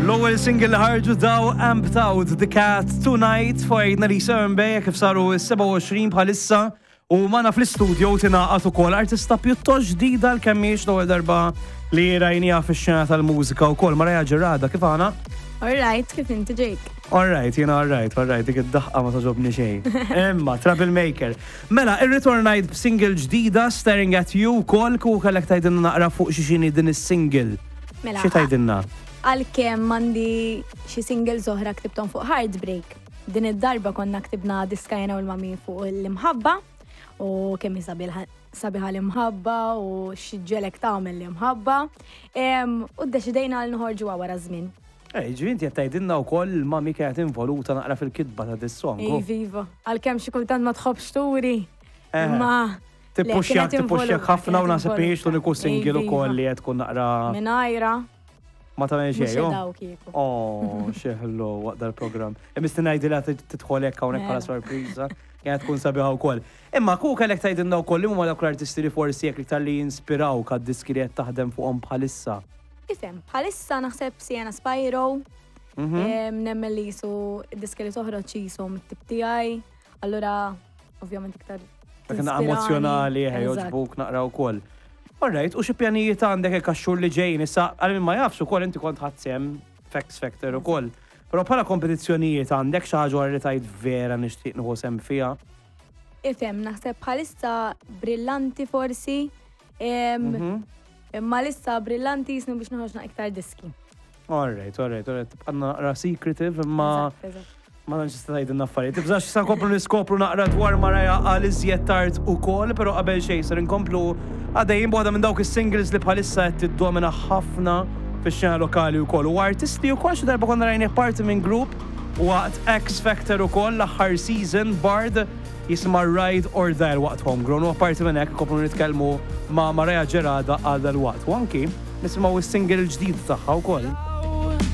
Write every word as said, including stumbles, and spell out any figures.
L-ewwel single li ħarġu daw Amped Out The Cat Tonight fajna li Sernbej kif saru seba' u għoxrin bħalissa u mana fl-istudio tingħaqad ukoll artista pjuttost ġdida l-kemmiex l-ewwel darba li rajnija fix-xena tal-mużika wkoll Marija Ġerada kif għana? Alright, kif inti ġejk? Alright, jena alright, alright, dik id-daħqa ma taġobni xejn. Imma, Troublemaker. Mela, ir-ritornajt b'single ġdida Staring at You wkoll ku kellek tgħidilna naqra fuq xi xini din is-single. Mela. Xi tgħidilna? Għalkemm m'għandi xi singles oħra ktibtom fuq Heartbreak. Din id-darba konna ktibna diska jena u l-mami fuq l-imħabba u kemm sabiħa l-imħabba u x'ġelek tagħmel l-imħabba. U ddeċidejna l nħorġu wara żmien. Ej, ġvinti jattajdinna u koll mami kienet involuta naqra fil-kitba ta' dis-song. Ej, viva. Għal-kem xi kultant ma tħobbx turi. Ma. Tippuxjak, tippuxjak ħafna u nasib miex l-uniku single u koll li qed tkun naqra. Minajra. Ma ta' meċ Mhux daw kieku. Oh, xeħlu waqt dal-program. Imisti ngħidilha tidħol hekk hawnhekk bħala sorpriża. Kienet tkun sabiħa wkoll. Imma ku kellek tgħidilna wkoll li huma dawk l-artisti li forsi jekk iktar li jinspirawk għad-diski li qed taħdem fuqhom bħalissa. Ifem, bħalissa naħseb Sienna Spyro, nemmel li jisu id-diski li toħroġ jisu mit-tip tiegħi, allura ovvjament iktar. Kien emozjonali, ħejjoġbuk naqra wkoll. Alright, u xi pjanijiet għandek hekk għax-xhur li ġejjin issa għal ma jafx ukoll inti kont ħadsem X Factor ukoll. Però bħala kompetizzjonijiet għandek xi ħaġa li tgħid vera nixtieq nieħu sem fiha? Ifhem, naħseb bħalissa brillanti forsi. Imma lissa brillanti jisnu biex noħroġna iktar diski. Alright, alright, alright. Għanna naqra secretive, imma ma nix tista' affarijiet. Tibżax sa nkomplu niskopru naqra dwar Marija għal iżjed tard ukoll, però qabel xejn ser inkomplu għaddejjin waħda minn dawk is-singles li bħalissa qed tiddomina ħafna fix-xena lokali wkoll. U artisti wkoll xi darba konna rajnih parti minn group waqt X Factor ukoll l-aħħar season Bard jisma' Ride or Die waqt Homegrown u apparti minn hekk komplu nitkellmu ma' Marija Ġerada għal dal-waqt. U anki nisimgħu is-single ġdid tagħha wkoll.